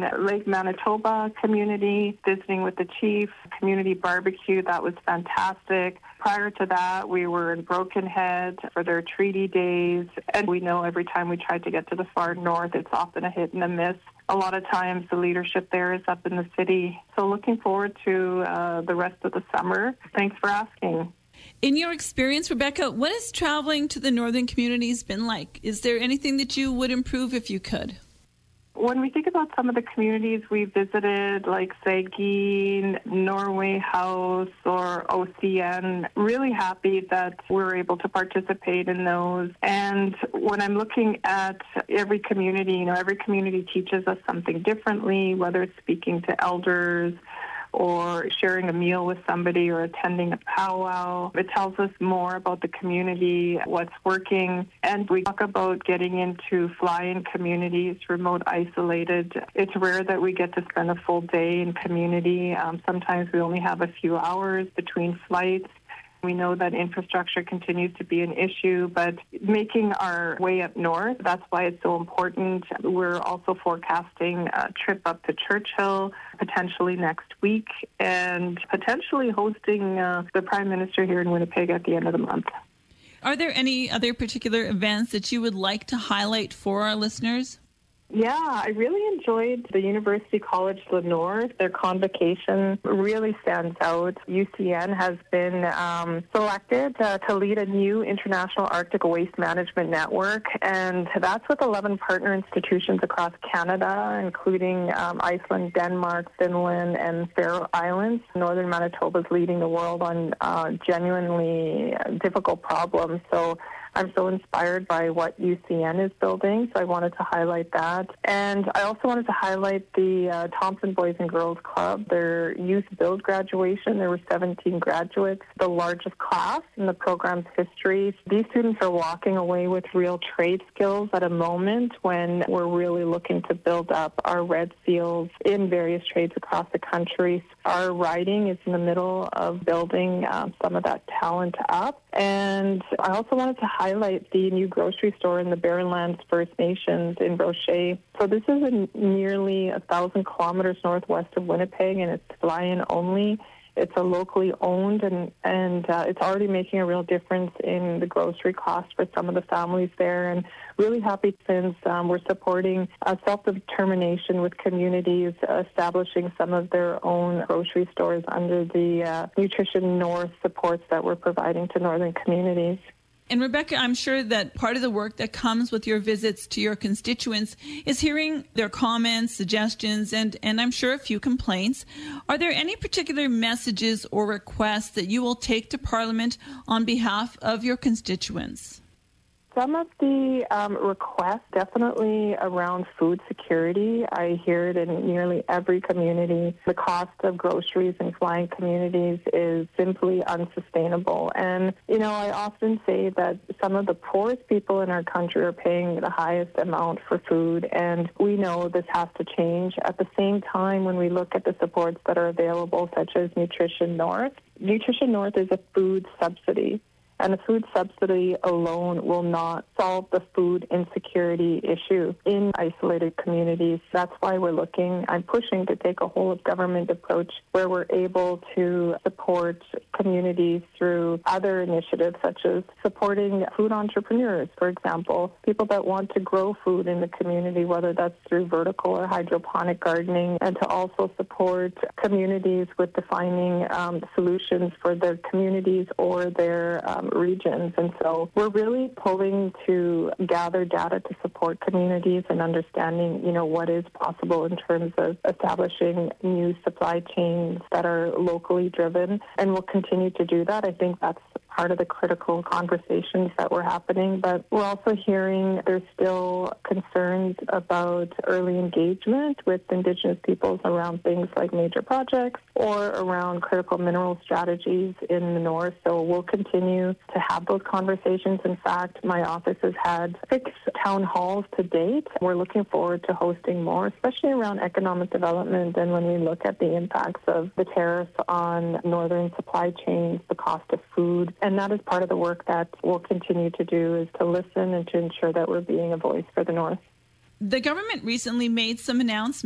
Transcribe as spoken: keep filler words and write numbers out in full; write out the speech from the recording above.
Lake Manitoba community, visiting with the chief, community barbecue. That was fantastic. Prior to that, we were in Broken Head for their treaty days. And we know every time we try to get to the far north, it's often a hit and a miss. A lot of times the leadership there is up in the city. So looking forward to uh, the rest of the summer. Thanks for asking. In your experience, Rebecca, what has traveling to the northern communities been like? Is there anything that you would improve if you could? When we think about some of the communities we visited, like Seguin, Norway House, or O C N, really happy that we're able to participate in those. And when I'm looking at every community, you know, every community teaches us something differently, whether it's speaking to elders, or sharing a meal with somebody or attending a powwow. It tells us more about the community, what's working. And we talk about getting into fly-in communities, remote isolated. It's rare that we get to spend a full day in community. Um, sometimes we only have a few hours between flights. We know that infrastructure continues to be an issue, but making our way up north, that's why it's so important. We're also forecasting a trip up to Churchill, potentially next week, and potentially hosting uh, the Prime Minister here in Winnipeg at the end of the month. Are there any other particular events that you would like to highlight for our listeners? Yeah, I really enjoyed the University College Leonore. Their convocation really stands out. U C N has been um, selected uh, to lead a new international Arctic waste management network, and that's with eleven partner institutions across Canada, including um, Iceland, Denmark, Finland, and Faroe Islands. Northern Manitoba is leading the world on uh, genuinely difficult problems. So I'm so inspired by what U C N is building, so I wanted to highlight that. And I also wanted to highlight the uh, Thompson Boys and Girls Club, their youth build graduation. There were seventeen graduates, the largest class in the program's history. These students are walking away with real trade skills at a moment when we're really looking to build up our red seals in various trades across the country. Our riding is in the middle of building um, some of that talent up. And I also wanted to highlight the new grocery store in the Barrenlands First Nations in Brochet. So this is a nearly a thousand kilometers northwest of Winnipeg, and it's fly-in only. It's a locally owned, and, and uh, it's already making a real difference in the grocery costs for some of the families there. And really happy since um, we're supporting uh, self-determination with communities establishing some of their own grocery stores under the uh, Nutrition North supports that we're providing to northern communities. And Rebecca, I'm sure that part of the work that comes with your visits to your constituents is hearing their comments, suggestions, and, and I'm sure a few complaints. Are there any particular messages or requests that you will take to Parliament on behalf of your constituents? Some of the um, requests definitely around food security. I hear it in nearly every community. The cost of groceries in flying communities is simply unsustainable. And, you know, I often say that some of the poorest people in our country are paying the highest amount for food, and we know this has to change. At the same time, when we look at the supports that are available, such as Nutrition North, Nutrition North is a food subsidy. And a food subsidy alone will not solve the food insecurity issue in isolated communities. That's why we're looking, I'm pushing to take a whole-of-government approach where we're able to support communities through other initiatives, such as supporting food entrepreneurs, for example, people that want to grow food in the community, whether that's through vertical or hydroponic gardening, and to also support communities with defining um, solutions for their communities or their um, regions. And so we're really pulling to gather data to support communities and understanding, you know, what is possible in terms of establishing new supply chains that are locally driven. And we'll continue to do that. I think that's part of the critical conversations that were happening. But we're also hearing there's still concerns about early engagement with Indigenous peoples around things like major projects or around critical mineral strategies in the north. So we'll continue to have those conversations. In fact, my office has had six town halls to date. We're looking forward to hosting more, especially around economic development and when we look at the impacts of the tariffs on northern supply chains, the cost of food. And that is part of the work that we'll continue to do, is to listen and to ensure that we're being a voice for the North. The government recently made some announcements